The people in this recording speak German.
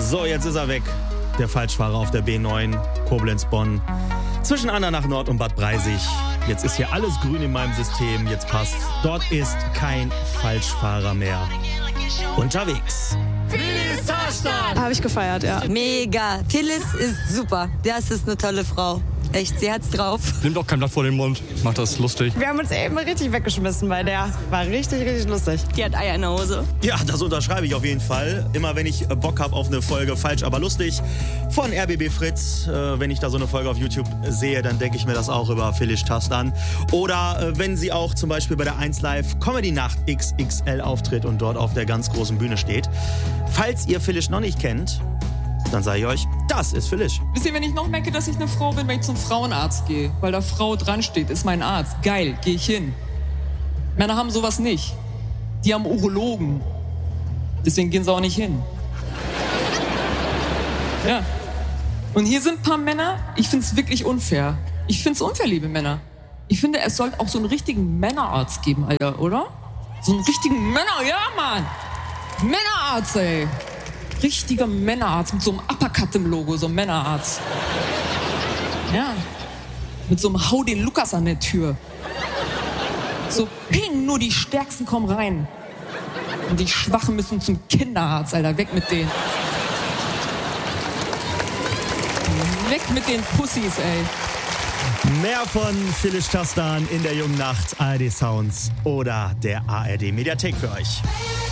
So, jetzt ist er weg. Der Falschfahrer auf der B9, Koblenz-Bonn. Zwischen Andernach Nord und Bad Breisig. Jetzt ist hier alles grün in meinem System. Jetzt passt. Dort ist kein Falschfahrer mehr unterwegs. Phyllis Touchdown! Habe ich gefeiert, ja. Mega. Phyllis ist super. Das ist eine tolle Frau. Echt, sie hat's drauf. Nimmt auch kein Blatt vor den Mund. Macht das lustig. Wir haben uns eben richtig weggeschmissen bei der. War richtig, richtig lustig. Die hat Eier in der Hose. Ja, das unterschreibe ich auf jeden Fall. Immer wenn ich Bock habe auf eine Folge Falsch, aber lustig von RBB Fritz. Wenn ich da so eine Folge auf YouTube sehe, dann denke ich mir das auch über Phyllis Touchdown. Oder wenn sie auch zum Beispiel bei der 1 Live Comedy Nacht XXL auftritt und dort auf der ganz großen Bühne steht. Falls ihr Phyllis noch nicht kennt, dann sage ich euch, das ist Phyllis. Wisst ihr, wenn ich noch merke, dass ich eine Frau bin, wenn ich zum Frauenarzt gehe, weil da Frau dran steht, ist mein Arzt. Geil, gehe ich hin. Männer haben sowas nicht. Die haben Urologen. Deswegen gehen sie auch nicht hin. Ja. Und hier sind ein paar Männer, ich finde es wirklich unfair. Ich finde es unfair, liebe Männer. Ich finde, es sollte auch so einen richtigen Männerarzt geben, Alter, oder? So einen richtigen ja, Mann! Männerarzt, ey! Richtiger Männerarzt mit so einem Uppercut im Logo, so ein Männerarzt. Ja. Mit so einem Hau den Lukas an der Tür. So ping, nur die Stärksten kommen rein. Und die Schwachen müssen zum Kinderarzt, Alter. Weg mit denen. Weg mit den Pussys, ey. Mehr von Phyllis Touchdown in der jungen Nacht, ARD Sounds oder der ARD Mediathek für euch.